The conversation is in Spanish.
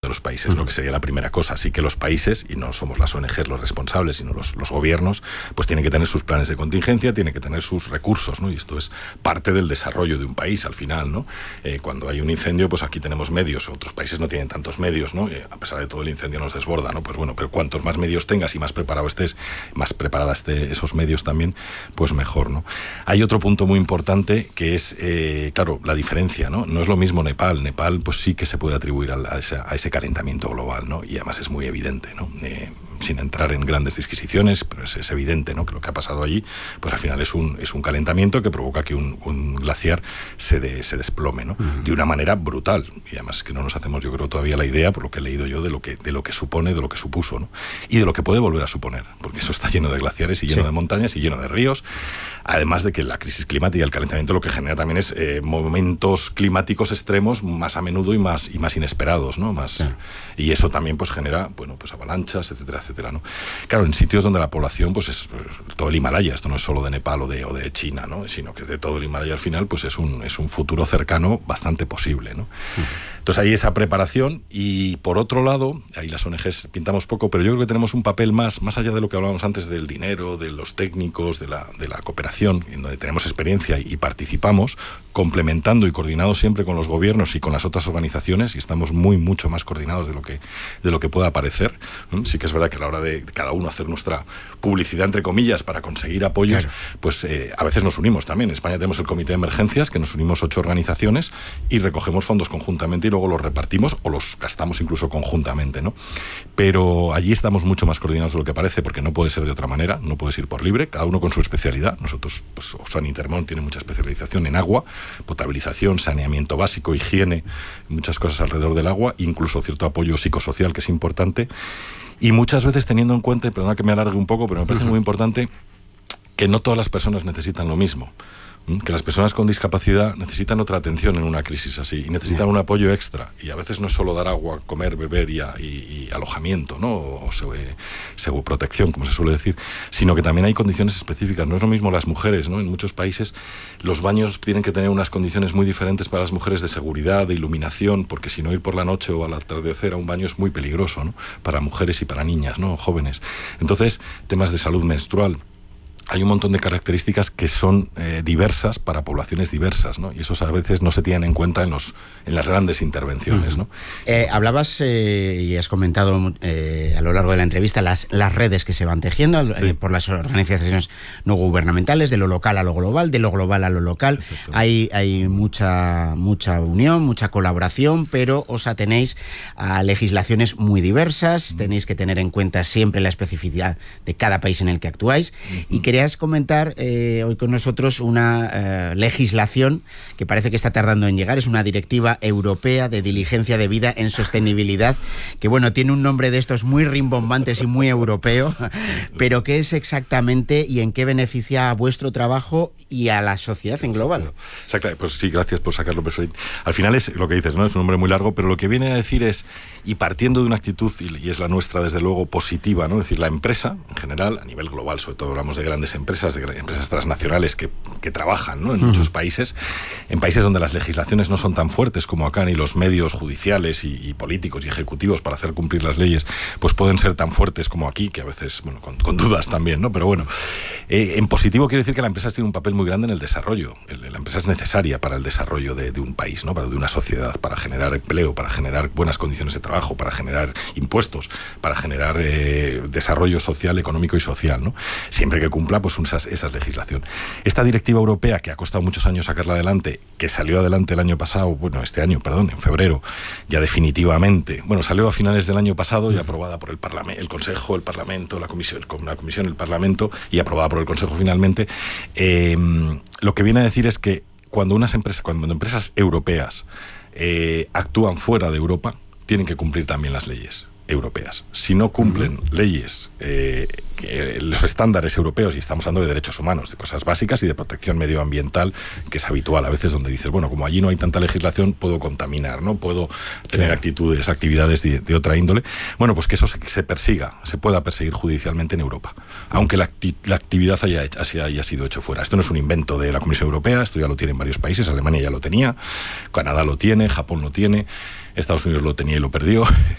otros países, lo que sería la primera cosa. Así que los países, y no somos las ONGs los responsables, sino los gobiernos, pues tienen que tener sus planes de contingencia, tienen que tener sus recursos, ¿no? Y esto es parte del desarrollo de un país al final, ¿no? Cuando hay un incendio, pues aquí tenemos medios, otros países no tienen tantos medios, ¿no? A pesar de todo, el incendio nos desborda, ¿no? Pues bueno, pero cuantos más medios tengas y más preparado estés, más preparada esté esos medios también, pues mejor, ¿no? Hay otro punto muy importante que es, claro, la diferencia, ¿no? No es lo mismo Nepal. Nepal, pues sí que se puede atribuir a ese calentamiento global, ¿no? Y además es muy evidente, ¿no? Sin entrar en grandes disquisiciones, pero es evidente, ¿no? Que lo que ha pasado allí, pues al final es un calentamiento que provoca que un glaciar se desplome, ¿no? De una manera brutal. Y además que no nos hacemos, yo creo, todavía la idea, por lo que he leído yo, de lo que supone, de lo que supuso, ¿no? Y de lo que puede volver a suponer, porque eso está lleno de glaciares y lleno de montañas y lleno de ríos. Además de que la crisis climática y el calentamiento lo que genera también es momentos climáticos extremos más a menudo y más inesperados, ¿no? Y eso también pues genera, bueno, pues avalanchas, etcétera, ¿no? Claro, en sitios donde la población pues es todo el Himalaya, esto no es solo de Nepal o de China, ¿no? Sino que es de todo el Himalaya al final, pues es un futuro cercano bastante posible, ¿no? Entonces hay esa preparación y por otro lado, ahí las ONGs pintamos poco, pero yo creo que tenemos un papel más allá de lo que hablábamos antes del dinero, de los técnicos, de la cooperación, en donde tenemos experiencia y participamos, complementando y coordinados siempre con los gobiernos y con las otras organizaciones, y estamos mucho más coordinados de lo que pueda parecer. Sí que es verdad que a la hora de cada uno hacer nuestra publicidad, entre comillas, para conseguir apoyos, pues a veces nos unimos también. En España tenemos el Comité de Emergencias, que nos unimos 8 organizaciones y recogemos fondos conjuntamente y luego los repartimos o los gastamos incluso conjuntamente, ¿no? Pero allí estamos mucho más coordinados de lo que parece, porque no puede ser de otra manera, no puedes ir por libre, cada uno con su especialidad. Nosotros, pues Oxfam Intermón tiene mucha especialización en agua, potabilización, saneamiento básico, higiene, muchas cosas alrededor del agua, incluso cierto apoyo psicosocial que es importante. Y muchas veces teniendo en cuenta, y perdona que me alargue un poco, pero me parece muy importante que no todas las personas necesitan lo mismo. Que las personas con discapacidad necesitan otra atención en una crisis así y necesitan un apoyo extra, y a veces no es solo dar agua, comer, beber y alojamiento, ¿no? O protección, como se suele decir, sino que también hay condiciones específicas. No es lo mismo las mujeres, ¿no? En muchos países los baños tienen que tener unas condiciones muy diferentes para las mujeres de seguridad, de iluminación, porque si no, ir por la noche o al atardecer a un baño es muy peligroso, ¿no? Para mujeres y para niñas, ¿no? Jóvenes. Entonces, temas de salud menstrual. Hay un montón de características que son diversas para poblaciones diversas, ¿no? Y eso a veces no se tienen en cuenta en las grandes intervenciones, ¿no? Hablabas y has comentado a lo largo de la entrevista las redes que se van tejiendo por las organizaciones no gubernamentales, de lo local a lo global, de lo global a lo local. Hay mucha unión, mucha colaboración, pero os atenéis a legislaciones muy diversas, tenéis que tener en cuenta siempre la especificidad de cada país en el que actuáis, y querías comentar hoy con nosotros una legislación que parece que está tardando en llegar. Es una directiva europea de diligencia debida en sostenibilidad, que bueno, tiene un nombre de estos muy rimbombantes y muy europeo, pero ¿qué es exactamente y en qué beneficia a vuestro trabajo y a la sociedad en global? Exacto, pues sí, gracias por sacarlo. Al final es lo que dices, ¿no? Es un nombre muy largo, pero lo que viene a decir es, y partiendo de una actitud, y es la nuestra desde luego, positiva, ¿no? Es decir, la empresa en general, a nivel global, sobre todo hablamos de grandes empresas transnacionales que trabajan, ¿no? En muchos países, en países donde las legislaciones no son tan fuertes como acá, ni los medios judiciales y políticos y ejecutivos para hacer cumplir las leyes pues pueden ser tan fuertes como aquí, que a veces, bueno, con dudas también, ¿no? Pero bueno, en positivo quiere decir que la empresa tiene un papel muy grande en el desarrollo. La empresa es necesaria para el desarrollo de un país, ¿no? De una sociedad, para generar empleo, para generar buenas condiciones de trabajo, para generar impuestos, para generar desarrollo social, económico y social, ¿no? Siempre que cumpla pues esa legislación. Esta directiva europea, que ha costado muchos años sacarla adelante, que salió adelante este año, en febrero, ya definitivamente, salió a finales del año pasado, ya aprobada por el Parlamento, el Consejo, el Parlamento, la Comisión, el Parlamento, y aprobada por el Consejo finalmente. Lo que viene a decir es que cuando empresas europeas actúan fuera de Europa, tienen que cumplir también las leyes europeas. Si no cumplen leyes, los estándares europeos, y estamos hablando de derechos humanos, de cosas básicas y de protección medioambiental, que es habitual a veces, donde dices, como allí no hay tanta legislación, puedo contaminar, ¿no? Puedo tener actividades de otra índole. Pues que eso se pueda perseguir judicialmente en Europa, aunque la actividad haya sido hecho fuera. Esto no es un invento de la Comisión Europea, esto ya lo tienen varios países. Alemania ya lo tenía, Canadá lo tiene, Japón lo tiene, Estados Unidos lo tenía y lo perdió,